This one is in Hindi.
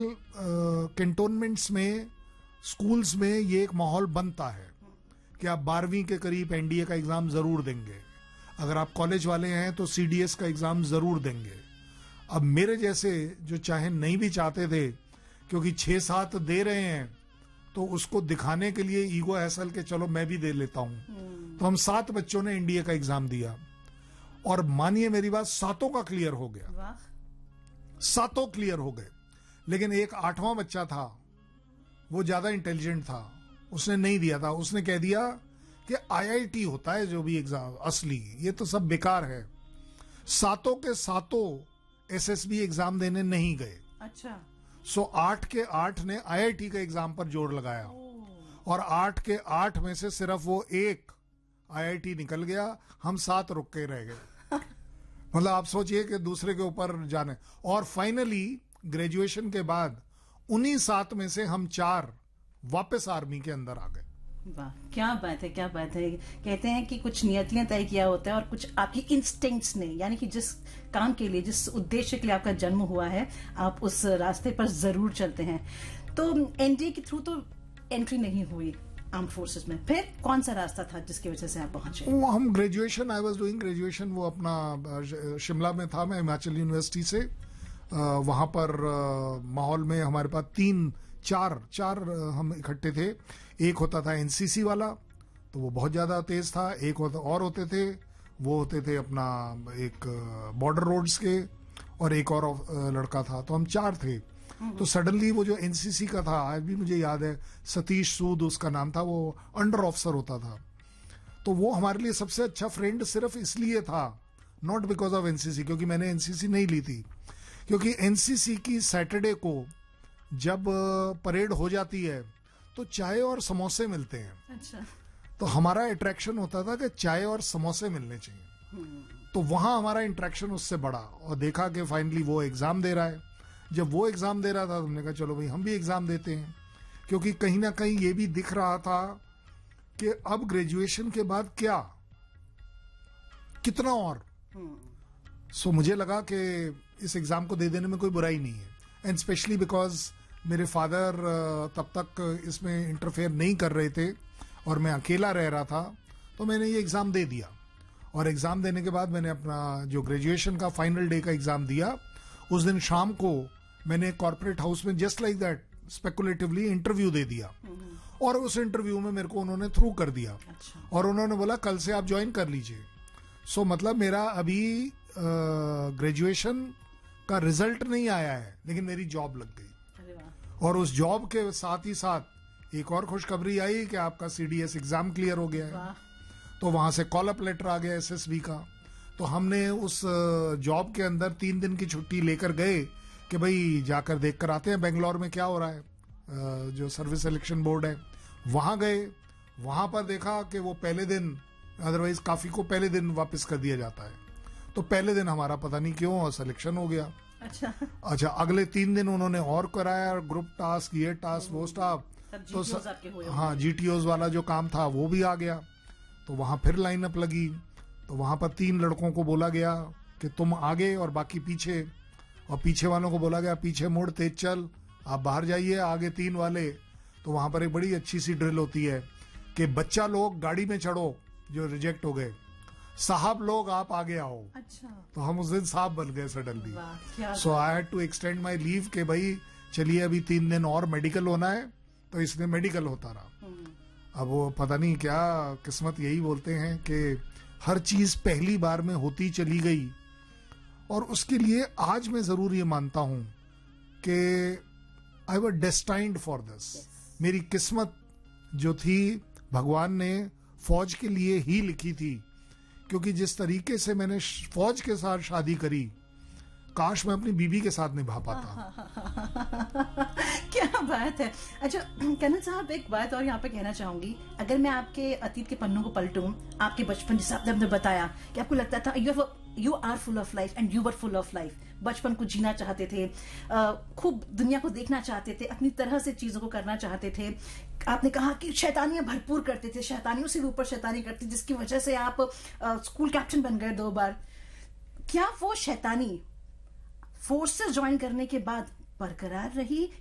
कैंटोनमेंट्स में, स्कूल्स में ये एक माहौल बनता है कि आप 12वीं के करीब एनडीए का एग्जाम जरूर देंगे। अगर आप कॉलेज वाले हैं तो सीडीएस का एग्जाम जरूर देंगे। अब मेरे जैसे जो चाहे नहीं भी चाहते थे, क्योंकि 6-7 दे रहे हैं तो उसको दिखाने के लिए ईगो हैसल के चलो मैं भी दे लेता हूं, तो हम 7 बच्चों ने एनडीए का एग्जाम दिया और मानिए मेरी बात, 7 का क्लियर हो गया। 7 क्लियर हो गए। लेकिन एक 8वां बच्चा था, वो ज्यादा इंटेलिजेंट था, उसने नहीं दिया था। उसने कह दिया कि आईआईटी होता है जो भी एग्जाम असली, ये तो सब बेकार है। 7 के 7 एसएसबी एग्जाम देने नहीं गए। अच्छा। सो 8 के 8 ने आईआईटी के एग्जाम पर जोर लगाया और 8 के 8 में से सिर्फ वो एक आईआईटी निकल गया, हम 7 रुक के रह गए। मतलब आप सोचिए कि दूसरे के ऊपर जाने। और फाइनली ग्रेजुएशन के बाद उन्हीं 7 में से हम 4 वापस आर्मी के अंदर आ गए। वाह, क्या बात है, क्या बात है। कहते हैं कि कुछ नियतियां तय किया होता है और कुछ आपकी इंस्टिंक्ट्स ने, यानी कि जिस काम के लिए, जिस उद्देश्य के लिए आपका जन्म हुआ है, आप उस रास्ते पर जरूर चलते हैं। तो एनडीए के थ्रू तो एंट्री नहीं हुई आर्म फोर्सेस में, फिर कौन सा रास्ता था जिसकी वजह से आप पहुंचे? वो हम graduation, I was doing graduation, वो अपना शिमला में था, मैं हिमाचल यूनिवर्सिटी से। वहां पर माहौल में हमारे पास 3-4 हम इकट्ठे थे। एक होता था एनसीसी वाला, तो वो बहुत ज्यादा तेज था। एक और होते थे, वो होते थे अपना एक बॉर्डर रोड्स के, और एक और लड़का था। तो हम 4 थे। तो सडनली वो जो एनसीसी का था, आज भी मुझे याद है, सतीश सूद उसका नाम था, वो अंडर ऑफिसर होता था। तो वो हमारे लिए सबसे अच्छा फ्रेंड सिर्फ इसलिए था, नॉट बिकॉज ऑफ एनसीसी, क्योंकि मैंने एनसीसी नहीं ली थी। क्योंकि एनसीसी की सैटरडे को जब परेड हो जाती है तो चाय और समोसे मिलते हैं। अच्छा। तो हमारा अट्रैक्शन होता था कि चाय और समोसे मिलने चाहिए। तो वहां हमारा इंटरेक्शन उससे बढ़ा और देखा कि फाइनली वो एग्जाम दे रहा है। जब वो एग्जाम दे रहा था, हमने कहा चलो भाई हम भी एग्जाम देते हैं, क्योंकि कहीं ना कहीं ये भी दिख रहा था कि अब ग्रेजुएशन के बाद क्या, कितना और। सो मुझे लगा कि इस एग्जाम को दे देने में कोई बुराई नहीं है, एंड स्पेशली बिकॉज मेरे फादर तब तक इसमें इंटरफेयर नहीं कर रहे थे और मैं अकेला रह रहा था। तो मैंने ये एग्जाम दे दिया और एग्जाम देने के बाद मैंने अपना जो ग्रेजुएशन का फाइनल डे का एग्जाम दिया। उस दिन शाम को मैंने कॉर्पोरेट हाउस में जस्ट लाइक दैट स्पेकुलेटिवली इंटरव्यू दे दिया और उस इंटरव्यू में मेरे को उन्होंने थ्रू कर दिया। अच्छा। और उन्होंने बोला कल से आप ज्वाइन कर लीजिए। सो मतलब मेरा अभी ग्रेजुएशन का रिजल्ट नहीं आया है, लेकिन मेरी जॉब लग गई। अरे वाह। और उस जॉब के साथ ही साथ एक और खुशखबरी आई कि आपका सीडीएस एग्जाम क्लियर हो गया है। वाह। तो वहां से कॉल अप लेटर आ गया एसएसबी का। तो हमने उस जॉब के अंदर 3 दिन की छुट्टी लेकर गए कि भाई जाकर देख कर आते हैं बेंगलोर में क्या हो रहा है, जो सर्विस सिलेक्शन बोर्ड है। वहां गए, वहां पर देखा कि वो पहले दिन, अदरवाइज काफी को पहले दिन वापस कर दिया जाता है, तो पहले दिन हमारा पता नहीं क्यों सिलेक्शन हो गया। अच्छा, अगले 3 दिन उन्होंने और कराया, ग्रुप टास्क, ये टास्क, वो स्टाफ। तो हाँ, जीटीओज वाला जो काम था वो भी आ गया। तो वहां फिर लाइनअप लगी। तो वहां पर 3 लड़कों को बोला गया कि तुम आगे और बाकी पीछे, और पीछे वालों को बोला गया पीछे मुड़, तेज चल, आप बाहर जाइए, आगे 3 वाले। तो वहां पर एक बड़ी अच्छी सी ड्रिल होती है कि बच्चा लोग गाड़ी में चढ़ो जो रिजेक्ट हो गए, साहब लोग आप आगे आओ। अच्छा। तो हम उस दिन साहब बन गए सडनली। वाह, सो I had to extend my leave के भाई चलिए अभी 3 दिन और मेडिकल होना है। तो इसने मेडिकल होता रहा। अब वो पता नहीं क्या किस्मत, यही बोलते हैं कि हर चीज पहली बार में होती चली गई। और उसके लिए आज मैं जरूर ये मानता हूं कि I was destined for this. मेरी किस्मत जो थी भगवान ने फौज के लिए ही लिखी थी, क्योंकि जिस तरीके से मैंने फौज के साथ शादी करी, काश मैं अपनी बीबी के साथ निभा पाता। क्या बात है। अच्छा कनल साहब, एक बात और यहाँ पे कहना चाहूंगी। अगर मैं आपके अतीत के पन्नों को पलटूं, आपके बचपन, जैसे आपने बताया कि आपको लगता था you are full of life and you were full of life, बचपन को जीना चाहते थे, खूब दुनिया को देखना चाहते थे, अपनी तरह से चीजों को करना चाहते थे। आपने कहा कि शैतानियां भरपूर करते थे, शैतानियों से भी ऊपर शैतानी करते, जिसकी वजह से आप स्कूल कैप्टन बन गए 2 बार। क्या वो शैतानी फोर्सेस ज्वाइन करने के बाद बरकरार रही